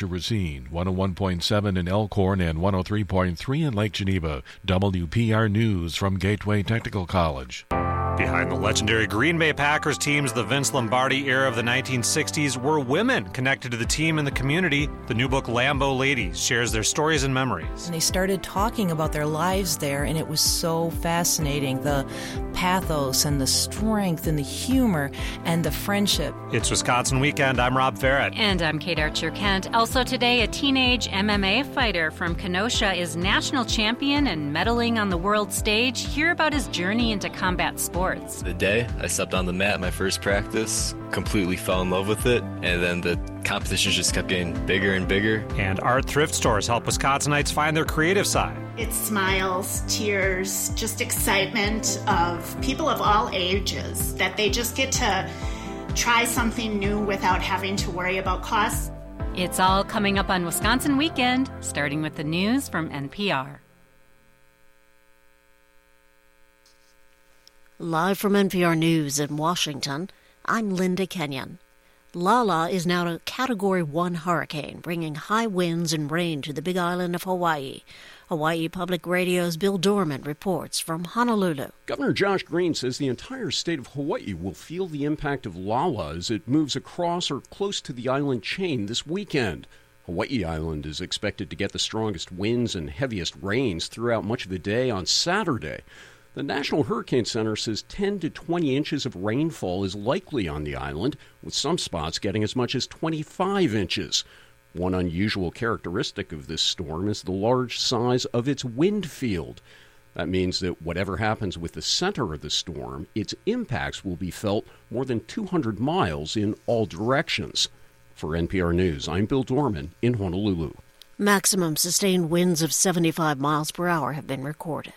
to Racine, 101.7 in Elkhorn, and 103.3 in Lake Geneva. WPR News from Gateway Technical College. Behind the legendary Green Bay Packers teams, the Vince Lombardi era of the 1960s, were women connected to the team and the community. The new book, Lambeau Ladies, shares their stories and memories. And they started talking about their lives there, and it was so fascinating. The pathos and the strength and the humor and the friendship. It's Wisconsin Weekend. I'm Rob Farrett. And I'm Kate Archer-Kent. Also today, a teenage MMA fighter from Kenosha is national champion and medaling on the world stage. Hear about his journey into combat sports. The day I stepped on the mat my first practice, completely fell in love with it, and then the competitions just kept getting bigger and bigger. And art thrift stores help Wisconsinites find their creative side. It's smiles, tears, just excitement of people of all ages, that they just get to try something new without having to worry about costs. It's all coming up on Wisconsin Weekend, starting with the news from NPR. Live from NPR News in Washington, I'm Linda Kenyon. Lala is now a Category 1 hurricane, bringing high winds and rain to the Big Island of Hawaii. Hawaii Public Radio's Bill Dorman reports from Honolulu. Governor Josh Green says the entire state of Hawaii will feel the impact of Lala as it moves across or close to the island chain this weekend. Hawaii Island is expected to get the strongest winds and heaviest rains throughout much of the day on Saturday. The National Hurricane Center says 10 to 20 inches of rainfall is likely on the island, with some spots getting as much as 25 inches. One unusual characteristic of this storm is the large size of its wind field. That means that whatever happens with the center of the storm, its impacts will be felt more than 200 miles in all directions. For NPR News, I'm Bill Dorman in Honolulu. Maximum sustained winds of 75 miles per hour have been recorded.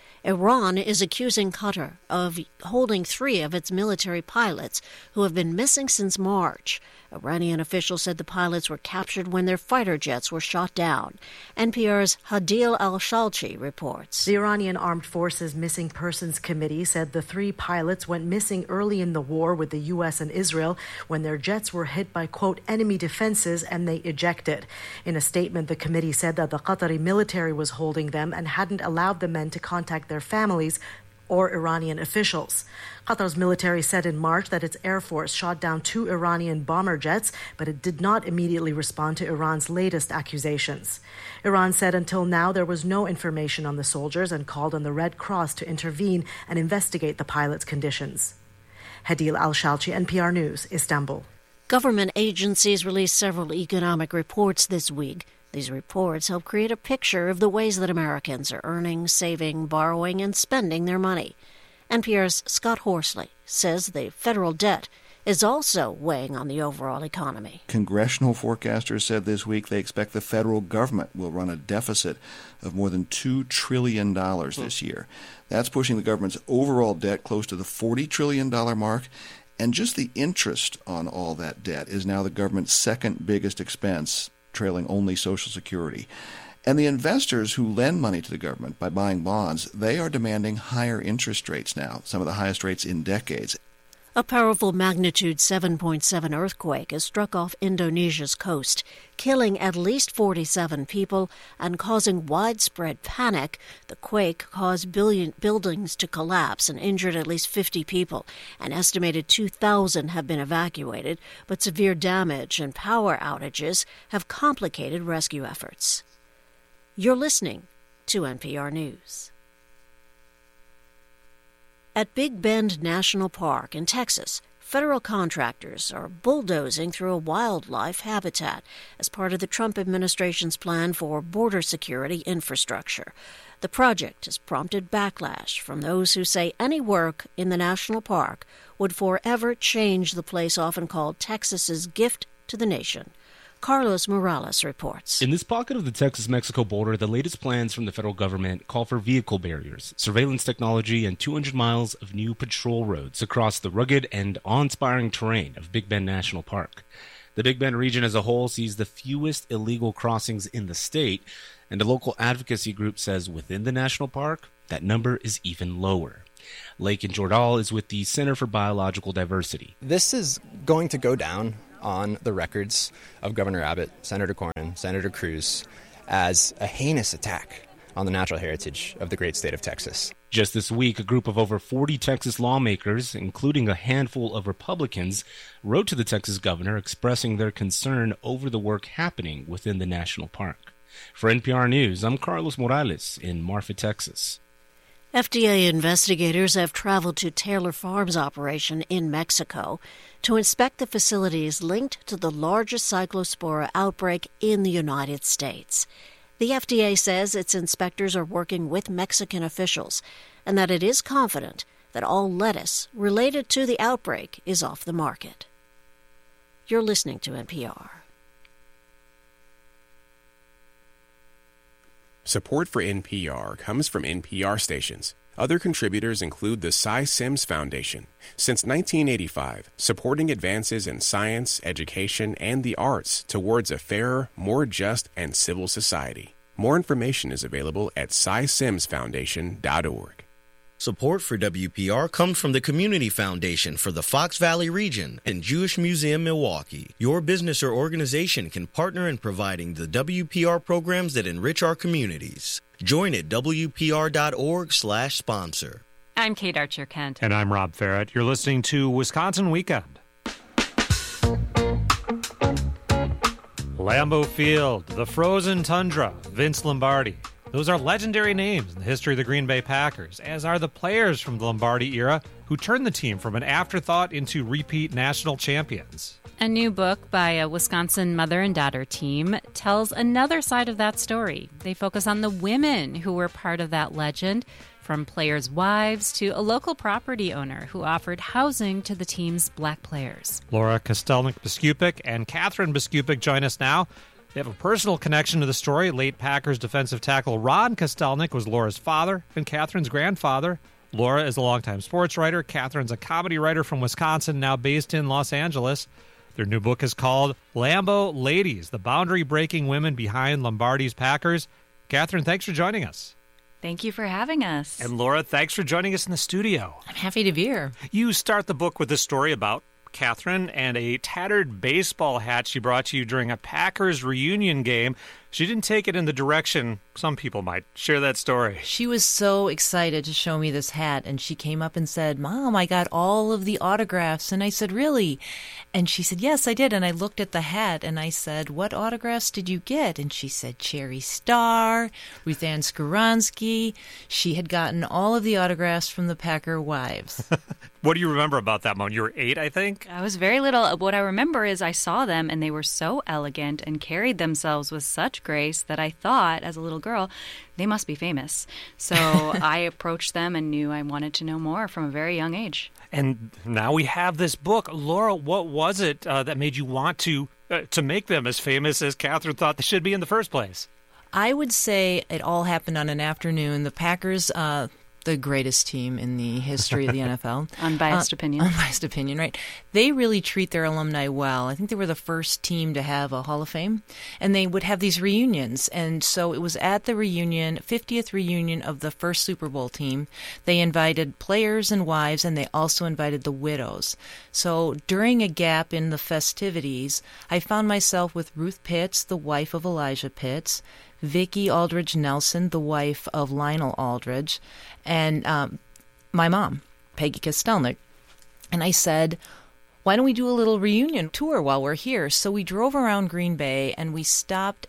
Iran is accusing Qatar of holding 3 of its military pilots who have been missing since March. Iranian officials said the pilots were captured when their fighter jets were shot down. NPR's Hadil Al-Shalchi reports. The Iranian Armed Forces Missing Persons Committee said the 3 pilots went missing early in the war with the U.S. and Israel when their jets were hit by, quote, enemy defenses and they ejected. In a statement, the committee said that the Qatari military was holding them and hadn't allowed the men to contact their families or Iranian officials. Qatar's military said in March that its air force shot down 2 Iranian bomber jets, but it did not immediately respond to Iran's latest accusations. Iran said until now there was no information on the soldiers and called on the Red Cross to intervene and investigate the pilots' conditions. Hadil Al-Shalchi, NPR News, Istanbul. Government agencies released several economic reports this week. These reports help create a picture of the ways that Americans are earning, saving, borrowing, and spending their money. NPR's Scott Horsley says the federal debt is also weighing on the overall economy. Congressional forecasters said this week they expect the federal government will run a deficit of more than $2 trillion this year. That's pushing the government's overall debt close to the $40 trillion mark. And just the interest on all that debt is now the government's second biggest expense, trailing only Social Security. And the investors who lend money to the government by buying bonds, they are demanding higher interest rates now, some of the highest rates in decades. A powerful magnitude 7.7 earthquake has struck off Indonesia's coast, killing at least 47 people and causing widespread panic. The quake caused buildings to collapse and injured at least 50 people. An estimated 2,000 have been evacuated, but severe damage and power outages have complicated rescue efforts. You're listening to NPR News. At Big Bend National Park in Texas, federal contractors are bulldozing through a wildlife habitat as part of the Trump administration's plan for border security infrastructure. The project has prompted backlash from those who say any work in the national park would forever change the place often called Texas's gift to the nation. Carlos Morales reports. In this pocket of the Texas-Mexico border, the latest plans from the federal government call for vehicle barriers, surveillance technology, and 200 miles of new patrol roads across the rugged and awe-inspiring terrain of Big Bend National Park. The Big Bend region as a whole sees the fewest illegal crossings in the state, and a local advocacy group says within the national park, that number is even lower. Lakin Jordal is with the Center for Biological Diversity. This is going to go down. on the records of Governor Abbott, Senator Cornyn, Senator Cruz as a heinous attack on the natural heritage of the great state of Texas. Just this week, a group of over 40 Texas lawmakers, including a handful of Republicans, wrote to the Texas governor expressing their concern over the work happening within the national park. For NPR News, I'm Carlos Morales in Marfa, Texas. FDA investigators have traveled to Taylor Farms operation in Mexico to inspect the facilities linked to the largest cyclospora outbreak in the United States. The FDA says its inspectors are working with Mexican officials and that it is confident that all lettuce related to the outbreak is off the market. You're listening to NPR. Support for NPR comes from NPR stations. Other contributors include the Cy Sims Foundation. Since 1985, supporting advances in science, education, and the arts towards a fairer, more just, and civil society. More information is available at cysimsfoundation.org. Support for WPR comes from the Community Foundation for the Fox Valley region and Jewish Museum Milwaukee. Your business or organization can partner in providing the WPR programs that enrich our communities. Join at WPR.org/sponsor. I'm Kate Archer-Kent. And I'm Rob Farrett. You're listening to Wisconsin Weekend. Lambeau Field, the frozen tundra, Vince Lombardi. Those are legendary names in the history of the Green Bay Packers, as are the players from the Lombardi era who turned the team from an afterthought into repeat national champions. A new book by a Wisconsin mother and daughter team tells another side of that story. They focus on the women who were part of that legend, from players' wives to a local property owner who offered housing to the team's black players. Laura Kostelnik-Biskupik and Catherine Biskupik join us now. They have a personal connection to the story. Late Packers defensive tackle Ron Kostelnik was Laura's father and Catherine's grandfather. Laura is a longtime sports writer. Catherine's a comedy writer from Wisconsin, now based in Los Angeles. Their new book is called Lambeau Ladies, the boundary-breaking women behind Lombardi's Packers. Catherine, thanks for joining us. Thank you for having us. And Laura, thanks for joining us in the studio. I'm happy to be here. You start the book with a story about Catherine and a tattered baseball hat she brought to you during a Packers reunion game. She didn't take it in the direction some people might. Share that story. She was so excited to show me this hat, and she came up and said, "Mom, I got all of the autographs." And I said, "Really?" And she said, "Yes, I did." And I looked at the hat, and I said, "What autographs did you get?" And she said, Cherry Starr, Ruth Ann Skowronski. She had gotten all of the autographs from the Packer wives. What do you remember about that moment? You were 8, I think? I was very little. What I remember is I saw them, and they were so elegant and carried themselves with such grace that I thought, as a little girl, they must be famous. So I approached them and knew I wanted to know more from a very young age. And now we have this book. Laura, what was it that made you want to make them as famous as Catherine thought they should be in the first place? I would say it all happened on an afternoon. The Packers, the greatest team in the history of the NFL. Unbiased opinion. Unbiased opinion, right. They really treat their alumni well. I think they were the first team to have a Hall of Fame, and they would have these reunions. And so it was at the reunion, 50th reunion of the first Super Bowl team. They invited players and wives, and they also invited the widows. So during a gap in the festivities, I found myself with Ruth Pitts, the wife of Elijah Pitts, Vicki Aldridge Nelson, the wife of Lionel Aldridge, and my mom, Peggy Kostelnik. And I said, why don't we do a little reunion tour while we're here? So we drove around Green Bay, and we stopped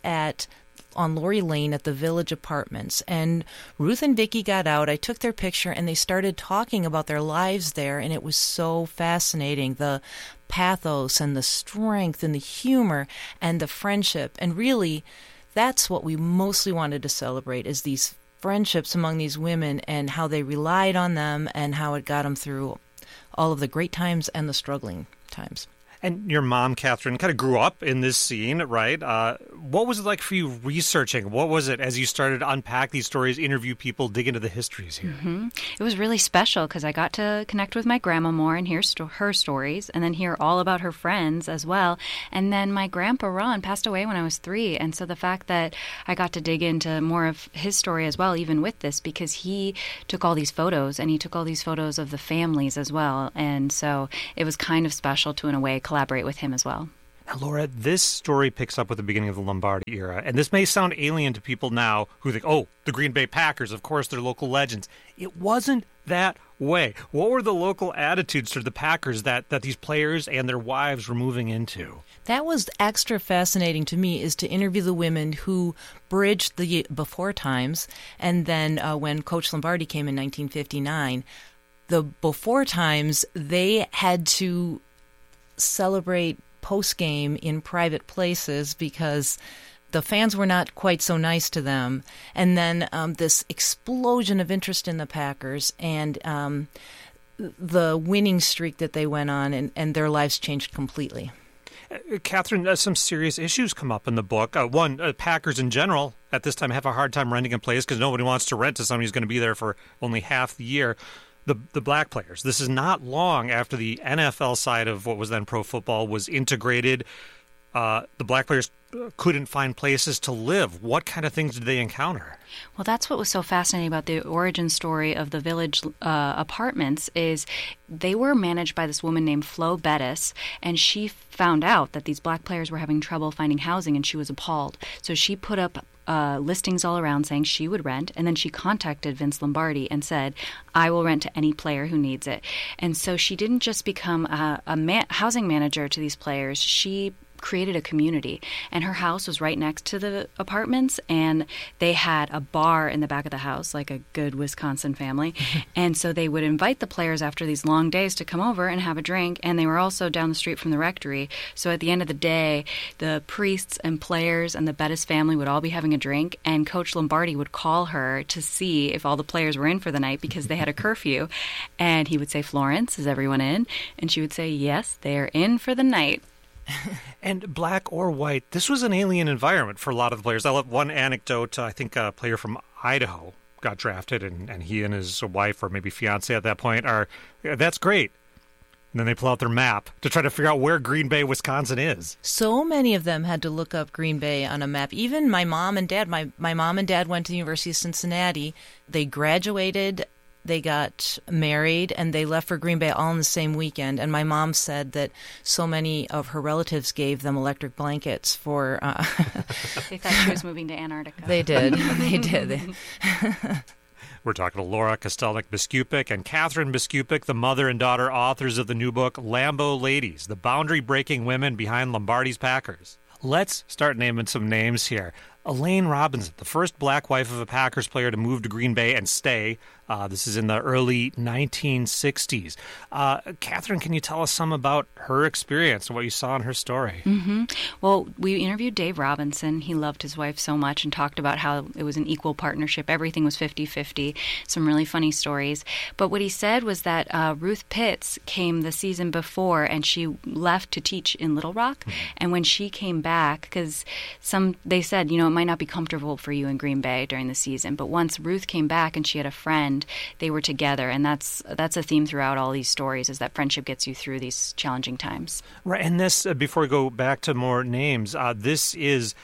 on Lori Lane at the Village Apartments. And Ruth and Vicki got out. I took their picture, and they started talking about their lives there, and it was so fascinating. The pathos and the strength and the humor and the friendship. And really, that's what we mostly wanted to celebrate, is these friendships among these women and how they relied on them and how it got them through all of the great times and the struggling times. And your mom, Catherine, kind of grew up in this scene, right? What was it like for you researching? What was it as you started to unpack these stories, interview people, dig into the histories here? Mm-hmm. It was really special because I got to connect with my grandma more and hear her stories, and then hear all about her friends as well. And then my grandpa, Ron, passed away when I was 3. And so the fact that I got to dig into more of his story as well, even with this, because he took all these photos, and he took all these photos of the families as well. And so it was kind of special to, in a way, collaborate with him as well. Now, Laura, this story picks up with the beginning of the Lombardi era, and this may sound alien to people now who think, oh, the Green Bay Packers, of course, they're local legends. It wasn't that way. What were the local attitudes to the Packers that these players and their wives were moving into? That was extra fascinating to me, is to interview the women who bridged the before times, and then when Coach Lombardi came in 1959, the before times, they had to celebrate post-game in private places because the fans were not quite so nice to them. And then this explosion of interest in the Packers and the winning streak that they went on, and their lives changed completely. Catherine, some serious issues come up in the book. One, Packers in general at this time have a hard time renting a place because nobody wants to rent to somebody who's going to be there for only half the year. The black players. This is not long after the NFL side of what was then pro football was integrated. The black players couldn't find places to live. What kind of things did they encounter? Well, that's what was so fascinating about the origin story of the Village apartments is they were managed by this woman named Flo Bettis, and she found out that these black players were having trouble finding housing, and she was appalled. So she put up listings all around saying she would rent, and then she contacted Vince Lombardi and said, I will rent to any player who needs it. And so she didn't just become a housing manager to these players, she created a community, and her house was right next to the apartments, and they had a bar in the back of the house, like a good Wisconsin family. And so they would invite the players after these long days to come over and have a drink, and they were also down the street from the rectory. So at the end of the day, the priests and players and the Bettis family would all be having a drink, and Coach Lombardi would call her to see if all the players were in for the night because they had a curfew. And he would say, Florence, is everyone in? And she would say, yes, they are in for the night. And black or white, this was an alien environment for a lot of the players. I love one anecdote. I think a player from Idaho got drafted, and he and his wife, or maybe fiance at that point, that's great. And then they pull out their map to try to figure out where Green Bay, Wisconsin is. So many of them had to look up Green Bay on a map. Even my mom and dad. My mom and dad went to the University of Cincinnati. They graduated. They got married, and they left for Green Bay all in the same weekend. And my mom said that so many of her relatives gave them electric blankets for... They thought she was moving to Antarctica. They did. They did. We're talking to Laura Kostelnik-Biskupik and Catherine Biskupik, the mother and daughter authors of the new book, Lambeau Ladies, the boundary-breaking women behind Lombardi's Packers. Let's start naming some names here. Elaine Robinson, the first black wife of a Packers player to move to Green Bay and stay. This is in the early 1960s. Catherine, can you tell us some about her experience and what you saw in her story? Mm-hmm. Well, we interviewed Dave Robinson. He loved his wife so much and talked about how it was an equal partnership. Everything was 50-50. Some really funny stories. But what he said was that Ruth Pitts came the season before, and she left to teach in Little Rock. Mm-hmm. And when she came back, because they said, it might not be comfortable for you in Green Bay during the season. But once Ruth came back and she had a friend, they were together, and that's a theme throughout all these stories, is that friendship gets you through these challenging times. Right, and this, before we go back to more names, this is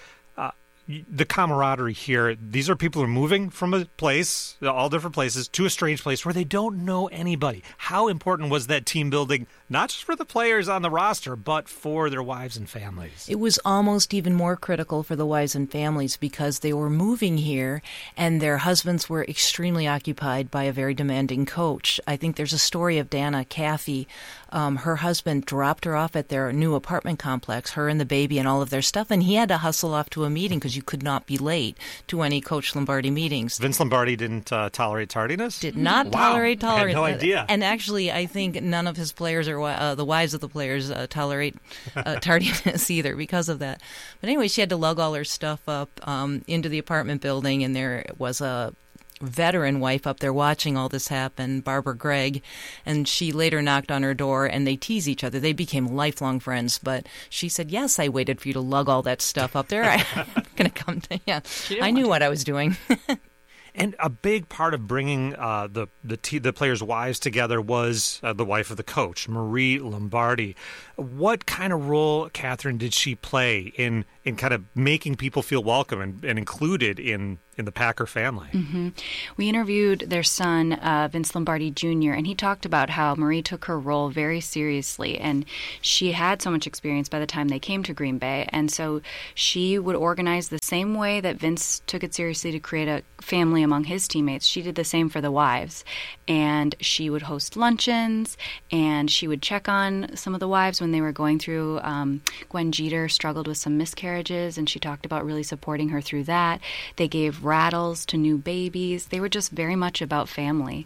the camaraderie here. These are people who are moving from a place, all different places, to a strange place where they don't know anybody. How important was that team building, not just for the players on the roster, but for their wives and families? It was almost even more critical for the wives and families because they were moving here and their husbands were extremely occupied by a very demanding coach. I think there's a story of Dana Caffey. Her husband dropped her off at their new apartment complex, her and the baby and all of their stuff, and he had to hustle off to a meeting because you could not be late to any Coach Lombardi meetings. Vince Lombardi didn't tolerate tardiness? Did not tolerate tardiness. I had no idea. And actually, I think none of his players or the wives of the players tolerate tardiness either because of that. But anyway, she had to lug all her stuff up into the apartment building, and there was a veteran wife up there watching all this happen, Barbara Gregg, and she later knocked on her door, and they tease each other. They became lifelong friends, but she said, yes, I waited for you to lug all that stuff up there. I'm going to come to you. I knew what I was doing. And a big part of bringing the players' wives together was the wife of the coach, Marie Lombardi. What kind of role, Catherine, did she play in in kind of making people feel welcome and included in the Packer family. Mm-hmm. We interviewed their son, Vince Lombardi Jr., and he talked about how Marie took her role very seriously, and she had so much experience by the time they came to Green Bay, and so she would organize the same way that Vince took it seriously to create a family among his teammates. She did the same for the wives, and she would host luncheons, and she would check on some of the wives when they were going through. Gwen Jeter struggled with some miscarriages, and she talked about really supporting her through that. They gave rattles to new babies. They were just very much about family.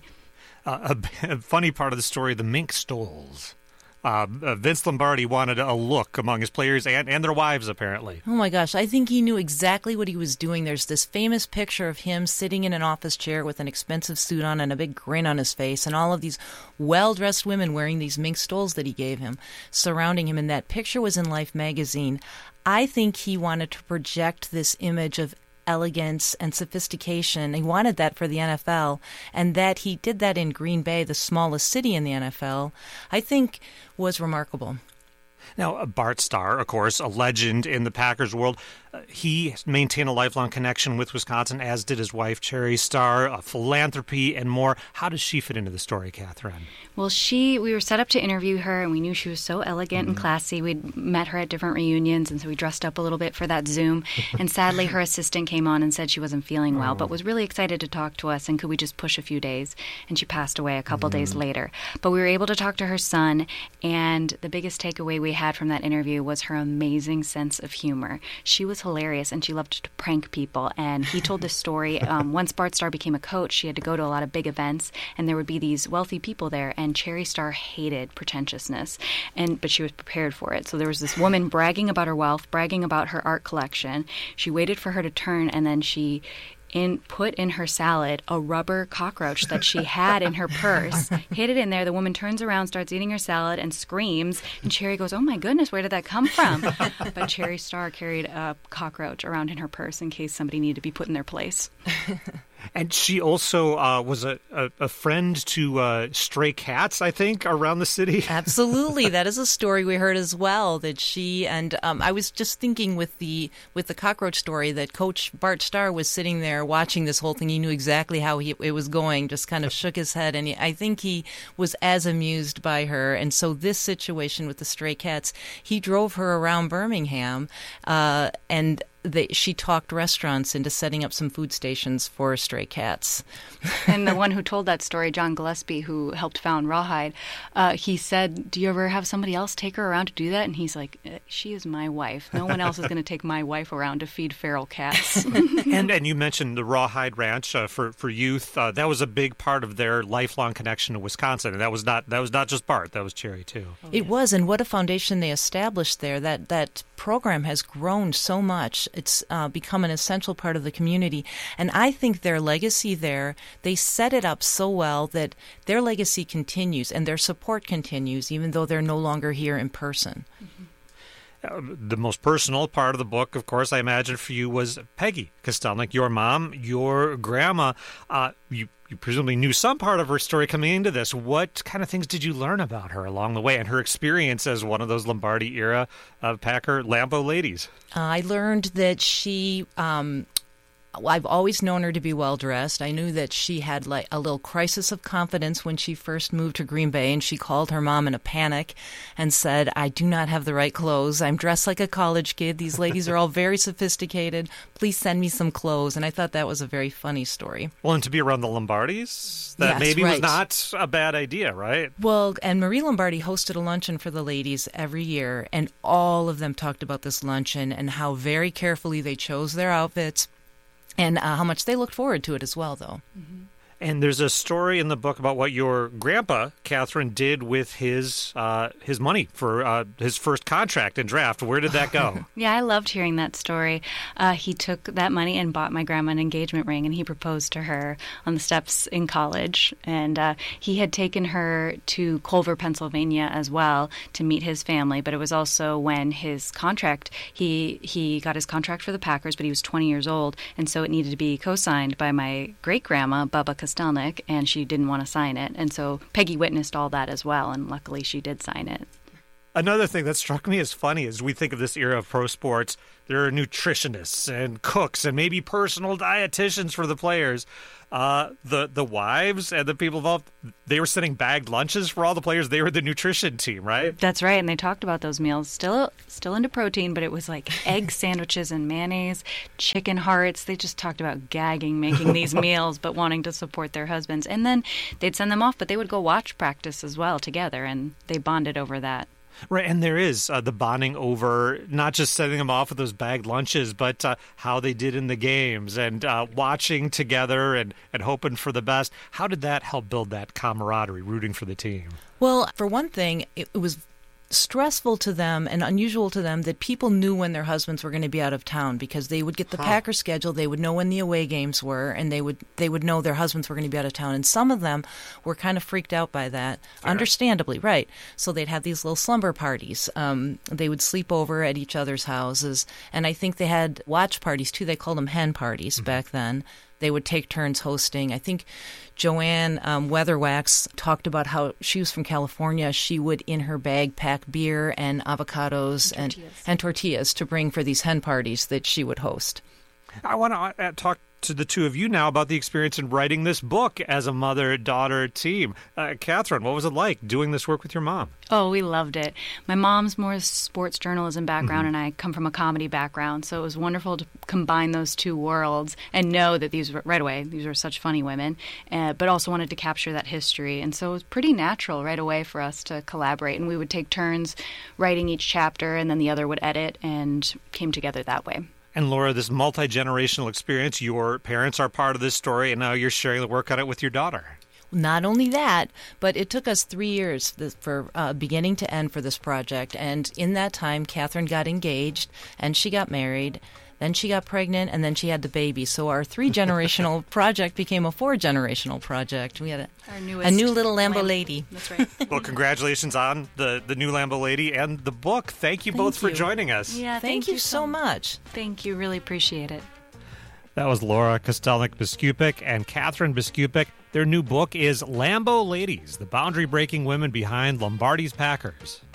A funny part of the story, the mink stoles. Vince Lombardi wanted a look among his players and their wives, apparently. Oh, my gosh. I think he knew exactly what he was doing. There's this famous picture of him sitting in an office chair with an expensive suit on and a big grin on his face, and all of these well-dressed women wearing these mink stoles that he gave him, surrounding him. And that picture was in Life magazine. I think he wanted to project this image of elegance and sophistication. He wanted that for the NFL, and that he did that in Green Bay, the smallest city in the NFL, I think was remarkable. Now, Bart Starr, of course, a legend in the Packers world, he maintained a lifelong connection with Wisconsin, as did his wife, Cherry Starr, philanthropy and more. How does she fit into the story, Catherine? Well, we were set up to interview her, and we knew she was so elegant and classy. We'd met her at different reunions, and so we dressed up a little bit for that Zoom. And sadly, her assistant came on and said she wasn't feeling well, but was really excited to talk to us, and could we just push a few days? And she passed away a couple days later. But we were able to talk to her son, and the biggest takeaway we had from that interview was her amazing sense of humor. She was hilarious, and she loved to prank people. And he told this story. Once Bart Starr became a coach, she had to go to a lot of big events, and there would be these wealthy people there, and Cherry Starr hated pretentiousness, but she was prepared for it. So there was this woman bragging about her wealth, bragging about her art collection. She waited for her to turn, and then she put in her salad a rubber cockroach that she had in her purse, hid it in there. The woman turns around, starts eating her salad, and screams. And Cherry goes, "Oh my goodness, where did that come from?" But Cherry Starr carried a cockroach around in her purse in case somebody needed to be put in their place. And she also was a friend to stray cats, I think, around the city. Absolutely. That is a story we heard as well, that she and I was just thinking with the cockroach story that Coach Bart Starr was sitting there watching this whole thing. He knew exactly how it was going, just kind of shook his head. And I think he was as amused by her. And so this situation with the stray cats, he drove her around Birmingham and she talked restaurants into setting up some food stations for stray cats. And the one who told that story, John Gillespie, who helped found Rawhide, he said, "Do you ever have somebody else take her around to do that?" And he's like, "She is my wife. No one else is going to take my wife around to feed feral cats." And you mentioned the Rawhide Ranch for youth. That was a big part of their lifelong connection to Wisconsin. And that was not just Bart. That was Cherry, too. It was, and what a foundation they established there. That program has grown so much. It's become an essential part of the community. And I think their legacy there, they set it up so well that their legacy continues and their support continues, even though they're no longer here in person. The most personal part of the book, of course, I imagine for you was Peggy Kostelnik, your mom, your grandma. You presumably knew some part of her story coming into this. What kind of things did you learn about her along the way and her experience as one of those Lombardi-era Packer Lambeau ladies? I learned that she... I've always known her to be well-dressed. I knew that she had like a little crisis of confidence when she first moved to Green Bay, and she called her mom in a panic and said, "I do not have the right clothes. I'm dressed like a college kid. These ladies are all very sophisticated. Please send me some clothes." And I thought that was a very funny story. Well, and to be around the Lombardis, that maybe was not a bad idea, right? Well, and Marie Lombardi hosted a luncheon for the ladies every year, and all of them talked about this luncheon and how very carefully they chose their outfits. And how much they looked forward to it as well, though. Mm-hmm. And there's a story in the book about what your grandpa, Catherine, did with his money for his first contract and draft. Where did that go? Yeah, I loved hearing that story. He took that money and bought my grandma an engagement ring, and he proposed to her on the steps in college. And he had taken her to Culver, Pennsylvania as well to meet his family. But it was also when his contract, he got his contract for the Packers, but he was 20 years old. And so it needed to be co-signed by my great-grandma, Bubba Kostelnik, and she didn't want to sign it. And so Peggy witnessed all that as well, and luckily she did sign it. Another thing that struck me as funny as we think of this era of pro sports, there are nutritionists and cooks and maybe personal dietitians for the players. The wives and the people involved, they were sending bagged lunches for all the players. They were the nutrition team, right? That's right, and they talked about those meals. Still into protein, but it was like egg sandwiches and mayonnaise, chicken hearts. They just talked about gagging making these meals, but wanting to support their husbands. And then they'd send them off, but they would go watch practice as well together, and they bonded over that. Right, and there is the bonding over not just setting them off with those bagged lunches, but how they did in the games and watching together and hoping for the best. How did that help build that camaraderie, rooting for the team? Well, for one thing, it was stressful to them and unusual to them that people knew when their husbands were going to be out of town, because they would get the Packers schedule, they would know when the away games were, and they would know their husbands were going to be out of town. And some of them were kind of freaked out by that, understandably, right? So they'd have these little slumber parties. They would sleep over at each other's houses, and I think they had watch parties too. They called them hen parties back then. They would take turns hosting. I think Joanne Weatherwax talked about how she was from California. She would, in her bag, pack beer and avocados and tortillas to bring for these hen parties that she would host. I want to talk to the two of you now about the experience in writing this book as a mother-daughter team. Catherine, what was it like doing this work with your mom? Oh, we loved it. My mom's more sports journalism background, and I come from a comedy background, so it was wonderful to combine those two worlds and know that these were such funny women, but also wanted to capture that history. And so it was pretty natural right away for us to collaborate, and we would take turns writing each chapter, and then the other would edit, and came together that way. And Laura, this multi-generational experience, your parents are part of this story, and now you're sharing the work on it with your daughter. Not only that, but it took us 3 years for beginning to end for this project. And in that time, Catherine got engaged, and she got married. Then she got pregnant, and then she had the baby. So our 3-generational project became a 4-generational project. We had a new little Lambo lady. That's right. Well, congratulations on the new Lambo lady and the book. Thank you both for joining us. Yeah, thank you so much. Thank you. Really appreciate it. That was Laura Kostelnik-Biskupik and Catherine Biskupik. Their new book is Lambo Ladies, the boundary-breaking women behind Lombardi's Packers.